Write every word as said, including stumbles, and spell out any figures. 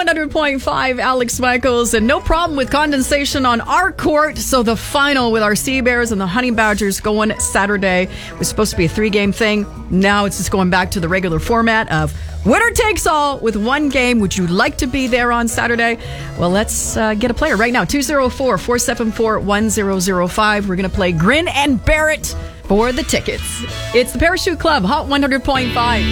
one hundred point five, Alex Michaels, and no problem with condensation on our court. So the final with our Sea Bears and the Honey Badgers going Saturday. It was supposed to be a three-game thing. Now it's just going back to the regular format of winner takes all with one game. Would you like to be there on Saturday? Well, let's uh, get a player right now. two oh four, four seven four, one oh oh five. We're going to play Grin and Bear It for the tickets. It's the Parachute Club, Hot one hundred point five.